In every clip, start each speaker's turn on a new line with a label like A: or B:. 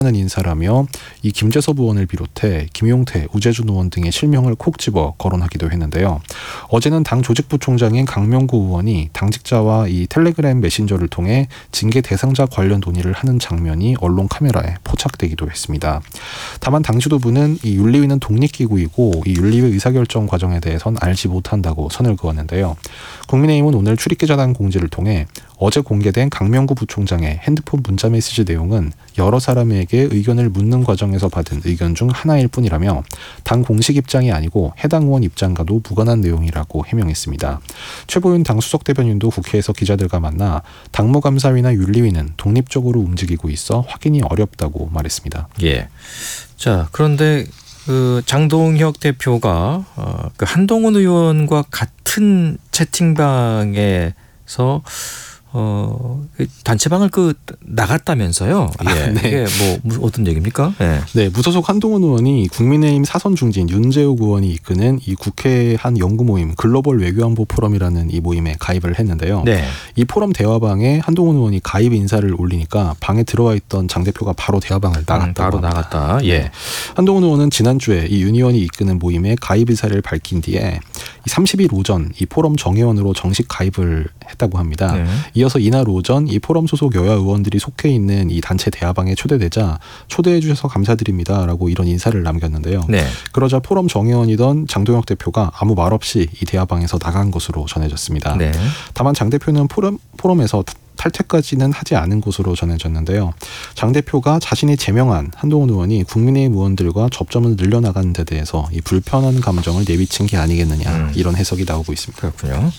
A: 하는 인사라며 이 김재섭 의원을 비롯해 김용태, 우재준 의원 등의 실명을 콕 집어 거론하기도 했는데요. 어제는 당 조직부총장인 강명구 의원이 당직자와 이 텔레그램 메신저를 통해 징계 대상자 관련 논의를 하는 장면이 언론 카메라에 포착되기도 했습니다. 다만 당 지도부는 이 윤리위는 독립기구이고 이 윤리위 의사결정 과정에 대해선 알지 못한다고 선을 그었는데요. 국민의힘은 오늘 출입기자단 공지를 통해 어제 공개된 강명구 부총장의 핸드폰 문자메시지 내용은 여러 사람에게 의견을 묻는 과정에서 받은 의견 중 하나일 뿐이라며 당 공식 입장이 아니고 해당 의원 입장과도 무관한 내용이라고 해명했습니다. 최보윤 당 수석대변인도 국회에서 기자들과 만나 당무감사위나 윤리위는 독립적으로 움직이고 있어 확인이 어렵다고 말했습니다.
B: 예. 자, 그런데 장동혁 대표가 그 한동훈 의원과 같은 채팅방에서 단체방을 나갔다면서요? 예.
A: 네.
B: 이게 뭐 어떤 얘기입니까? 네.
A: 네, 무소속 한동훈 의원이 국민의힘 사선 중진 윤재욱 의원이 이끄는 이 국회 한 연구 모임 글로벌 외교안보 포럼이라는 이 모임에 가입을 했는데요. 네. 이 포럼 대화방에 한동훈 의원이 가입 인사를 올리니까 방에 들어와 있던 장 대표가 바로 대화방을 나갔다고
B: 바로
A: 합니다.
B: 나갔다. 예.
A: 네. 한동훈 의원은 지난주에 이 윤 의원이 이끄는 모임에 가입 의사를 밝힌 뒤에 30일 오전 이 포럼 정회원으로 정식 가입을 했다고 합니다. 네. 이어서 이날 오전 이 포럼 소속 여야 의원들이 속해 있는 이 단체 대화방에 초대되자 초대해 주셔서 감사드립니다라고 이런 인사를 남겼는데요. 네. 그러자 포럼 정회원이던 장동혁 대표가 아무 말 없이 이 대화방에서 나간 것으로 전해졌습니다. 네. 다만 장 대표는 포럼에서 탈퇴까지는 하지 않은 것으로 전해졌는데요. 장 대표가 자신이 제명한 한동훈 의원이 국민의힘 의원들과 접점을 늘려나가는 데 대해서 이 불편한 감정을 내비친 게 아니겠느냐 이런 해석이 나오고 있습니다.
B: 그렇군요.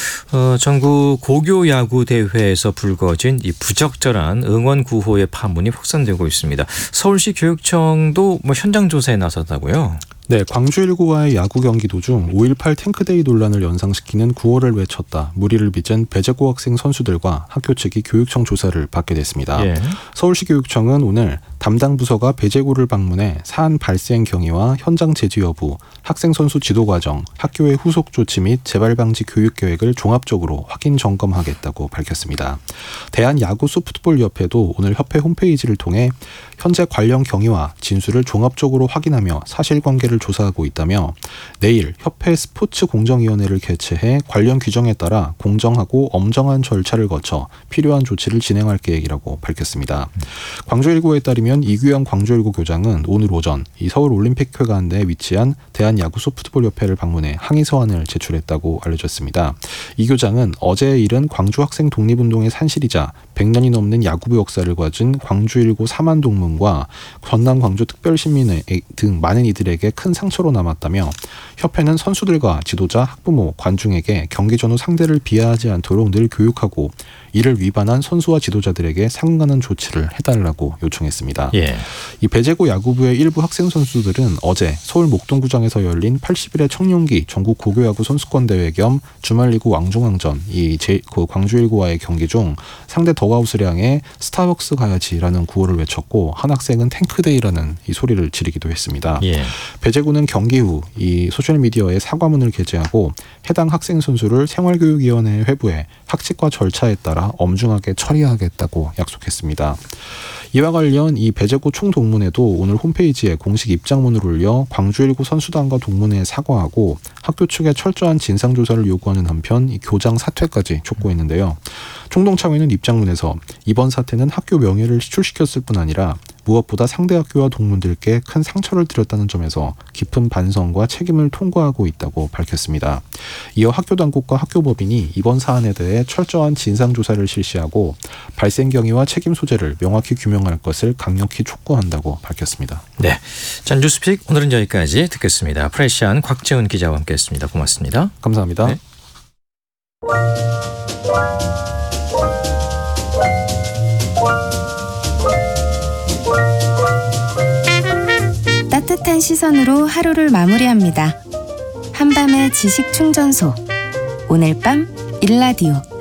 B: 전국 고교 야구 대회에서 불거진 이 부적절한 응원 구호의 파문이 확산되고 있습니다. 서울시 교육청도 현장 조사에 나섰다고요?
A: 네, 광주19와의 야구 경기 도중 5.18 탱크데이 논란을 연상시키는 구호를 외쳤다. 무리를 빚은 배제고 학생 선수들과 학교 측이 교육청 조사를 받게 됐습니다. 예. 서울시 교육청은 오늘 담당 부서가 배제고를 방문해 사안 발생 경위와 현장 제지 여부, 학생 선수 지도 과정, 학교의 후속 조치 및 재발 방지 교육 계획을 종합적으로 확인 점검하겠다고 밝혔습니다. 대한야구소프트볼협회도 오늘 협회 홈페이지를 통해 현재 관련 경위와 진술을 종합적으로 확인하며 사실관계를 조사하고 있다며 내일 협회 스포츠공정위원회를 개최해 관련 규정에 따라 공정하고 엄정한 절차를 거쳐 필요한 조치를 진행할 계획이라고 밝혔습니다. 광주19에 따르면 이규영 광주19 교장은 오늘 오전 이 서울올림픽회관 내에 위치한 대한야구소프트볼협회를 방문해 항의 서한을 제출했다고 알려졌습니다. 이 교장은 어제의 일은 광주 학생 독립운동의 산실이자 100년이 넘는 야구부 역사를 가진 광주19 사만 동문과 전남 광주특별시민 등 많은 이들에게 큰 상처로 남았다며 협회는 선수들과 지도자, 학부모, 관중에게 경기 전후 상대를 비하하지 않도록 늘 교육하고 이를 위반한 선수와 지도자들에게 상응하는 조치를 해달라고 요청했습니다. 예. 이 배제고 야구부의 일부 학생 선수들은 어제 서울 목동구장에서 열린 80일의 청룡기 전국 고교야구 선수권 대회 겸 주말리그 왕중왕전 그 광주19와의 경기 중 상대 더가웃을 향해 스타벅스 가야지라는 구호를 외쳤고 한 학생은 탱크데이라는 이 소리를 지르기도 했습니다. 예. 배제고는 경기 후 이 소셜미디어에 사과문을 게재하고 해당 학생 선수를 생활교육위원회에 회부해 학칙과 절차에 따라 엄중하게 처리하겠다고 약속했습니다. 이와 관련 이 배제고 총동문회도 오늘 홈페이지에 공식 입장문을 올려 광주19 선수단과 동문회에 사과하고 학교 측에 철저한 진상조사를 요구하는 한편 이 교장 사퇴까지 촉구했는데요. 총동창회는 입장문에서 이번 사태는 학교 명예를 시출시켰을 뿐 아니라 무엇보다 상대 학교와 동문들께 큰 상처를 드렸다는 점에서 깊은 반성과 책임을 통과하고 있다고 밝혔습니다. 이어 학교 당국과 학교법인이 이번 사안에 대해 철저한 진상조사를 실시하고 발생 경위와 책임 소재를 명확히 규명할 것을 강력히 촉구한다고 밝혔습니다.
B: 네, 자, 뉴스픽 오늘은 여기까지 듣겠습니다. 프레시안 곽재훈 기자와 함께했습니다. 고맙습니다.
A: 감사합니다. 네.
C: 따뜻한 시선으로 하루를 마무리합니다. 한밤의 지식 충전소. 오늘 밤 일라디오.